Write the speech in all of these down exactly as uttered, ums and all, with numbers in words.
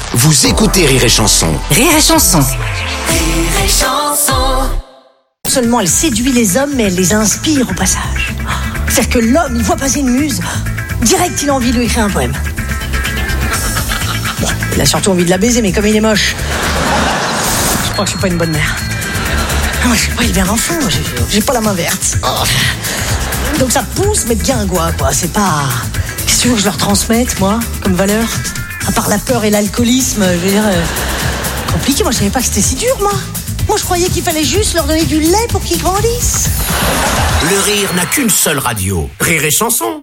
Vous écoutez Rire et Chanson. Rire et Chanson. Rire et Chanson. Non seulement elle séduit les hommes, mais elle les inspire au passage. C'est-à-dire que l'homme, il voit passer une muse, direct il a envie de lui écrire un poème. Bon, il a surtout envie de la baiser, mais comme il est moche, je crois que je suis pas une bonne mère. Moi, je sais pas élever un enfant, j'ai, j'ai pas la main verte. Oh. Donc ça pousse, mais bien quoi, quoi. C'est pas... Qu'est-ce que tu veux que je leur transmette, moi, comme valeur? À part la peur et l'alcoolisme, je veux dire... Euh, compliqué, moi je savais pas que c'était si dur, moi. Moi je croyais qu'il fallait juste leur donner du lait pour qu'ils grandissent. Le rire n'a qu'une seule radio. Rire et Chanson.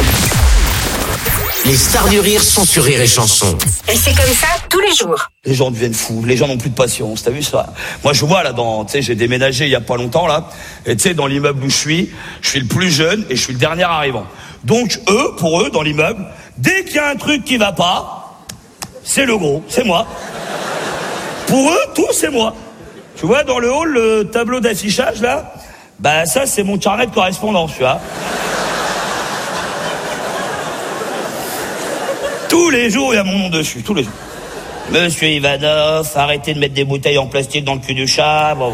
Les stars du rire sont sur Rire et Chanson. Et c'est comme ça tous les jours. Les gens deviennent fous, les gens n'ont plus de patience, t'as vu ça? Moi je vois là, dans, tu sais, j'ai déménagé il y a pas longtemps là, et tu sais, dans l'immeuble où je suis, je suis le plus jeune et je suis le dernier arrivant. Donc eux, pour eux, dans l'immeuble, dès qu'il y a un truc qui va pas, c'est le gros, c'est moi. Pour eux, tout c'est moi. Tu vois, dans le hall, le tableau d'affichage là, bah ça c'est mon carnet de correspondance, tu vois. Tous les jours, il y a mon nom dessus, tous les jours. Monsieur Ivanov, arrêtez de mettre des bouteilles en plastique dans le cul du chat. Bon, bon.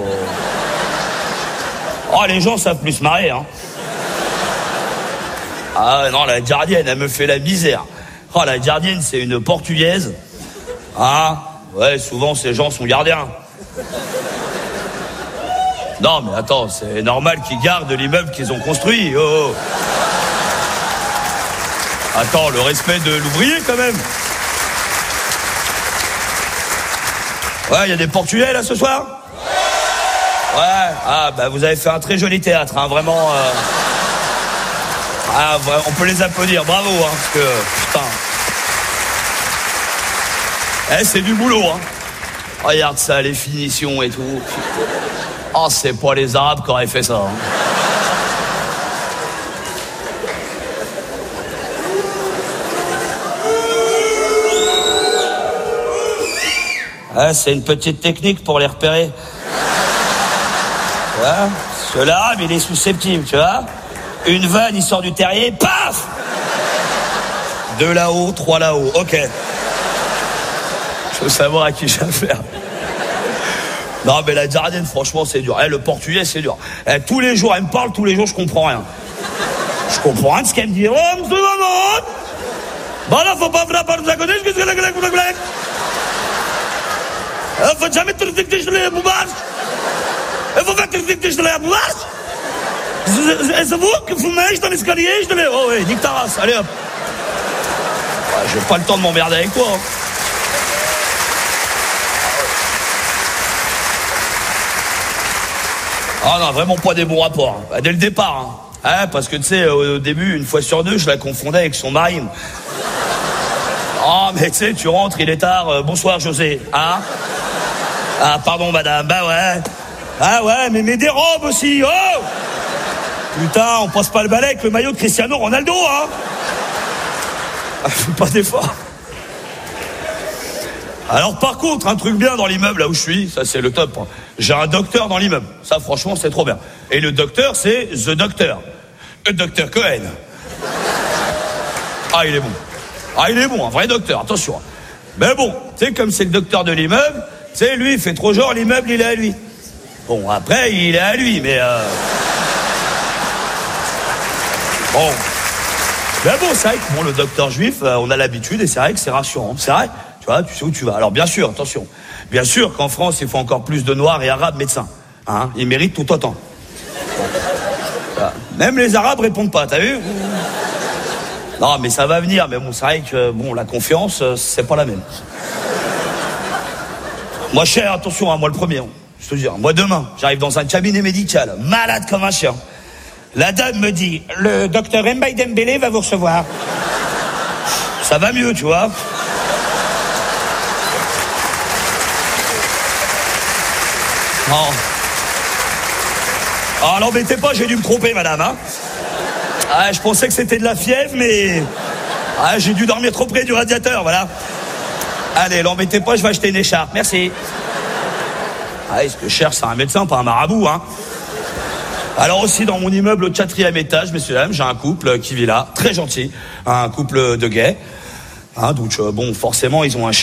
Oh, les gens savent plus se marrer, hein. Ah non, la gardienne, elle me fait la misère. Oh, la gardienne, c'est une portugaise. Ah, ouais, souvent, ces gens sont gardiens. Non, mais attends, c'est normal qu'ils gardent l'immeuble qu'ils ont construit. Oh, oh. Attends, le respect de l'ouvrier, quand même. Ouais, il y a des Portugais, là, ce soir? Ouais. Ah, bah, vous avez fait un très joli théâtre, hein, vraiment. Euh... Ah, on peut les applaudir, bravo, hein, parce que, putain. Eh, c'est du boulot, hein. Regarde ça, les finitions et tout. Oh, c'est pas les Arabes qui auraient fait ça, hein. Ah, c'est une petite technique pour les repérer. Tu vois, parce que l'arabe, il est susceptible, tu vois. Une vanne, il sort du terrier, paf! Deux là-haut, trois là-haut, ok. Je veux savoir à qui j'ai affaire. Non, mais la gardienne, franchement, c'est dur. Eh, le portugais, c'est dur. Eh, tous les jours, elle me parle, tous les jours, je comprends rien. Je comprends rien de ce qu'elle me dit. Oh, monsieur maman! Bon, là, faut pas frapper par la côté, qu'est-ce que c'est que la blague? Faut jamais te respecter sur les boubards. Il faut pas te respecter sur les boubards. C'est vous que vous mettez dans l'escalier, je te l'ai. Oh oui, nique ta race, allez hop. Ouais, j'ai pas le temps de m'emmerder avec toi. Ah non, vraiment pas des bons rapports. Hein. Dès le départ. Hein. Hein, parce que tu sais, au début, une fois sur deux, je la confondais avec son mari. Oh, mais tu sais, tu rentres, il est tard. Euh, bonsoir, José. Hein? Ah, pardon, madame. Bah ouais. Ah ouais, mais mets des robes aussi. Oh! Putain, on passe pas le balai avec le maillot de Cristiano Ronaldo, hein? Ah, fais pas d'effort. Alors, par contre, un truc bien dans l'immeuble, là où je suis, ça, c'est le top. Hein. J'ai un docteur dans l'immeuble. Ça, franchement, c'est trop bien. Et le docteur, c'est The Doctor. Le docteur Cohen. Ah, il est bon. Ah, il est bon, un vrai docteur, attention. Mais bon, tu sais, comme c'est le docteur de l'immeuble, tu sais, lui, il fait trop genre, l'immeuble, il est à lui. Bon, après, il est à lui, mais... Euh... Bon. Mais bon, c'est vrai que bon, le docteur juif, euh, on a l'habitude, et c'est vrai que c'est rassurant. C'est vrai, tu vois, tu sais où tu vas. Alors, bien sûr, attention. Bien sûr qu'en France, il faut encore plus de Noirs et Arabes médecins. Hein, ils méritent tout autant. Voilà. Même les Arabes répondent pas, t'as vu? Non, mais ça va venir, mais bon, c'est vrai que, bon, la confiance, c'est pas la même. Moi, cher, attention, hein, moi le premier, hein, je te dis, moi demain, j'arrive dans un cabinet médical, malade comme un chien. La dame me dit, le docteur Mbaye Dembélé va vous recevoir. Ça va mieux, tu vois. Non. Ah, l'embêtez pas, j'ai dû me tromper, madame, hein. Ah, je pensais que c'était de la fièvre, mais... Ah, j'ai dû dormir trop près du radiateur, voilà. Allez, l'embêtez pas, je vais acheter une écharpe, merci. Ah, ce que je cherche, c'est un médecin, pas un marabout, hein. Alors aussi, dans mon immeuble au quatrième étage, messieurs, dames, j'ai un couple qui vit là, très gentil, un couple de gays. Hein, donc, euh, bon, forcément, ils ont un